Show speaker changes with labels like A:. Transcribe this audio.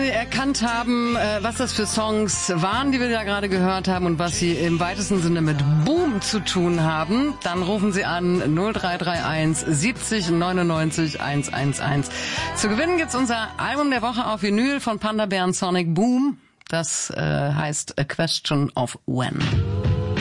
A: Sie erkannt haben, was das für Songs waren, die wir da gerade gehört haben und was sie im weitesten Sinne mit Boom zu tun haben, dann rufen Sie an 0331 70 99 111. Zu gewinnen gibt's unser Album der Woche auf Vinyl von Panda Bear und Sonic Boom. Das heißt A Question of When.